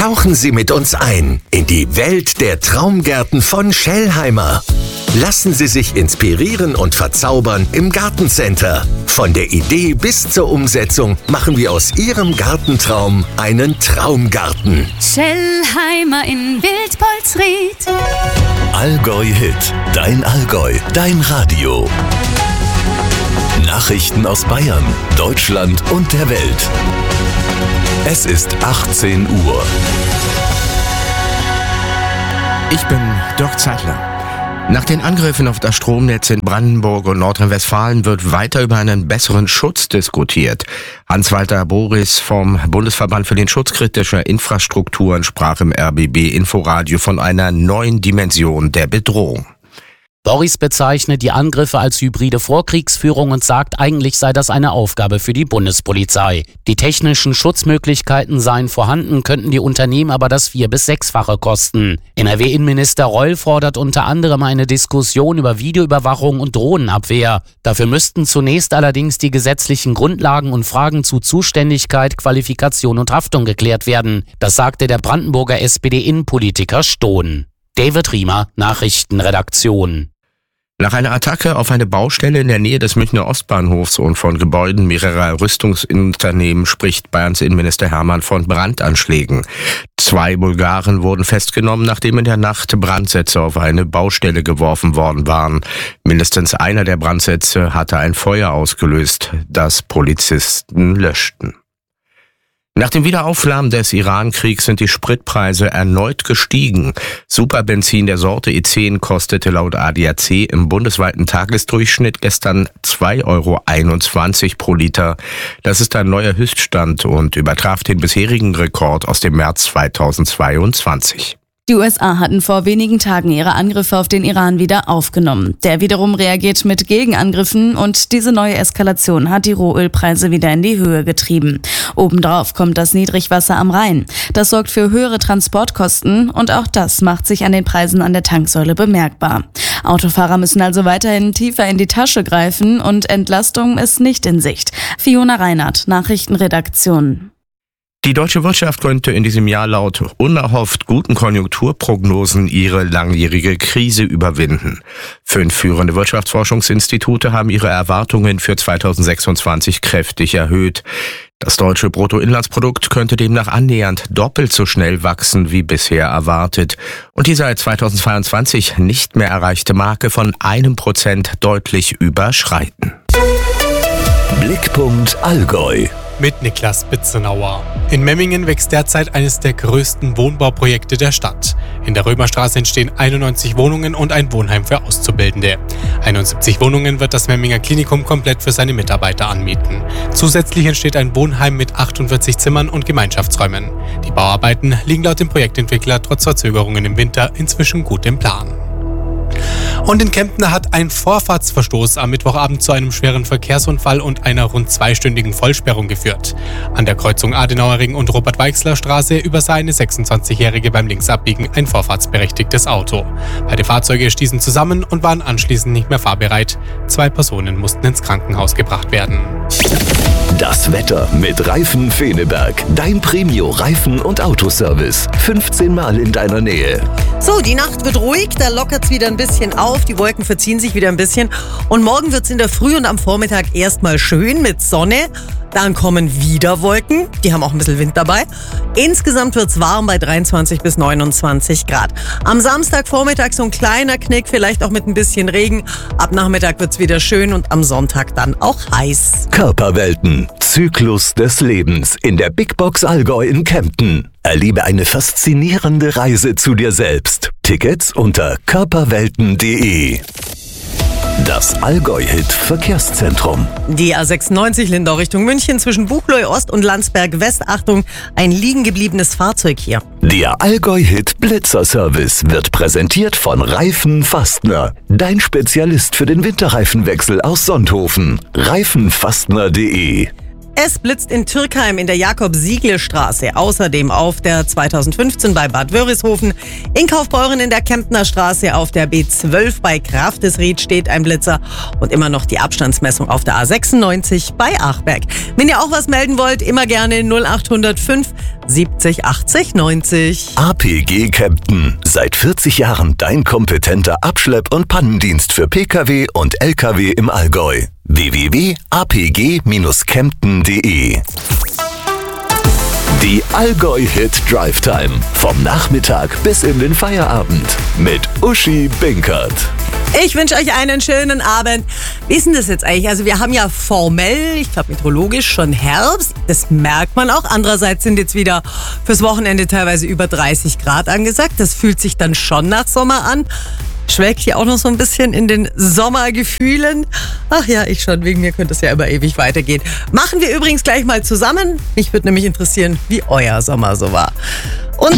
Tauchen Sie mit uns ein in die Welt der Traumgärten von Schellheimer. Lassen Sie sich inspirieren und verzaubern im Gartencenter. Von der Idee bis zur Umsetzung machen wir aus Ihrem Gartentraum einen Traumgarten. Schellheimer in Wildpolsried. Allgäu Hit, dein Allgäu, dein Radio. Nachrichten aus Bayern, Deutschland und der Welt. Es ist 18 Uhr. Ich bin Dirk Zeitler. Nach den Angriffen auf das Stromnetz in Brandenburg und Nordrhein-Westfalen wird weiter über einen besseren Schutz diskutiert. Hans-Walter Boris vom Bundesverband für den Schutz kritischer Infrastrukturen sprach im RBB-Inforadio von einer neuen Dimension der Bedrohung. Boris bezeichnet die Angriffe als hybride Vorkriegsführung und sagt, eigentlich sei das eine Aufgabe für die Bundespolizei. Die technischen Schutzmöglichkeiten seien vorhanden, könnten die Unternehmen aber das 4- bis 6-fache kosten. NRW-Innenminister Reul fordert unter anderem eine Diskussion über Videoüberwachung und Drohnenabwehr. Dafür müssten zunächst allerdings die gesetzlichen Grundlagen und Fragen zu Zuständigkeit, Qualifikation und Haftung geklärt werden. Das sagte der Brandenburger SPD-Innenpolitiker Stohn. David Riemer, Nachrichtenredaktion. Nach einer Attacke auf eine Baustelle in der Nähe des Münchner Ostbahnhofs und von Gebäuden mehrerer Rüstungsunternehmen spricht Bayerns Innenminister Hermann von Brandanschlägen. 2 Bulgaren wurden festgenommen, nachdem in der Nacht Brandsätze auf eine Baustelle geworfen worden waren. Mindestens einer der Brandsätze hatte ein Feuer ausgelöst, das Polizisten löschten. Nach dem Wiederaufflammen des Iran-Kriegs sind die Spritpreise erneut gestiegen. Superbenzin der Sorte E10 kostete laut ADAC im bundesweiten Tagesdurchschnitt gestern 2,21 € pro Liter. Das ist ein neuer Höchststand und übertraf den bisherigen Rekord aus dem März 2022. Die USA hatten vor wenigen Tagen ihre Angriffe auf den Iran wieder aufgenommen. Der wiederum reagiert mit Gegenangriffen und diese neue Eskalation hat die Rohölpreise wieder in die Höhe getrieben. Obendrauf kommt das Niedrigwasser am Rhein. Das sorgt für höhere Transportkosten und auch das macht sich an den Preisen an der Tanksäule bemerkbar. Autofahrer müssen also weiterhin tiefer in die Tasche greifen und Entlastung ist nicht in Sicht. Fiona Reinhardt, Nachrichtenredaktion. Die deutsche Wirtschaft könnte in diesem Jahr laut unerhofft guten Konjunkturprognosen ihre langjährige Krise überwinden. 5 führende Wirtschaftsforschungsinstitute haben ihre Erwartungen für 2026 kräftig erhöht. Das deutsche Bruttoinlandsprodukt könnte demnach annähernd doppelt so schnell wachsen wie bisher erwartet und die seit 2022 nicht mehr erreichte Marke von 1% deutlich überschreiten. Blickpunkt Allgäu. Mit Niklas Bitzenauer. In Memmingen wächst derzeit eines der größten Wohnbauprojekte der Stadt. In der Römerstraße entstehen 91 Wohnungen und ein Wohnheim für Auszubildende. 71 Wohnungen wird das Memminger Klinikum komplett für seine Mitarbeiter anmieten. Zusätzlich entsteht ein Wohnheim mit 48 Zimmern und Gemeinschaftsräumen. Die Bauarbeiten liegen laut dem Projektentwickler trotz Verzögerungen im Winter inzwischen gut im Plan. Und in Kempten hat ein Vorfahrtsverstoß am Mittwochabend zu einem schweren Verkehrsunfall und einer rund 2-stündigen Vollsperrung geführt. An der Kreuzung Adenauerring und Robert-Weixler-Straße übersah eine 26-Jährige beim Linksabbiegen ein vorfahrtsberechtigtes Auto. Beide Fahrzeuge stießen zusammen und waren anschließend nicht mehr fahrbereit. 2 Personen mussten ins Krankenhaus gebracht werden. Das Wetter mit Reifen Feneberg. Dein Premio-Reifen- und Autoservice. 15 Mal in deiner Nähe. So, die Nacht wird ruhig, da lockert es wieder ein bisschen auf, die Wolken verziehen sich wieder ein bisschen und morgen wird es in der Früh und am Vormittag erstmal schön mit Sonne. Dann kommen wieder Wolken, die haben auch ein bisschen Wind dabei. Insgesamt wird es warm bei 23 bis 29 Grad. Am Samstagvormittag so ein kleiner Knick, vielleicht auch mit ein bisschen Regen. Ab Nachmittag wird es wieder schön und am Sonntag dann auch heiß. Körperwelten. Zyklus des Lebens in der Big Box Allgäu in Kempten. Erlebe eine faszinierende Reise zu dir selbst. Tickets unter körperwelten.de. Das Allgäu-Hit Verkehrszentrum. Die A96 Lindau Richtung München zwischen Buchloe Ost und Landsberg West. Achtung, ein liegen gebliebenes Fahrzeug hier. Der Allgäu-Hit Blitzer-Service wird präsentiert von Reifen Fastner. Dein Spezialist für den Winterreifenwechsel aus Sonthofen. Reifenfastner.de. Es blitzt in Türkheim in der Jakob-Siegle-Straße, außerdem auf der 2015 bei Bad Wörishofen, in Kaufbeuren in der Kemptner Straße, auf der B12 bei Kraftesried steht ein Blitzer und immer noch die Abstandsmessung auf der A96 bei Achberg. Wenn ihr auch was melden wollt, immer gerne 0805 70 80 90. APG Kempten. Seit 40 Jahren dein kompetenter Abschlepp- und Pannendienst für Pkw und Lkw im Allgäu. www.apg-kempten.de. Die Allgäu-Hit Drive Time. Vom Nachmittag bis in den Feierabend. Mit Uschi Binkert. Ich wünsche euch einen schönen Abend. Wie ist denn das jetzt eigentlich? Also wir haben ja formell, ich glaube meteorologisch, schon Herbst. Das merkt man auch. Andererseits sind jetzt wieder fürs Wochenende teilweise über 30 Grad angesagt. Das fühlt sich dann schon nach Sommer an. Schwelgt hier auch noch so ein bisschen in den Sommergefühlen. Ach ja, ich schon. Wegen mir könnte es ja immer ewig weitergehen. Machen wir übrigens gleich mal zusammen. Mich würde nämlich interessieren, wie euer Sommer so war.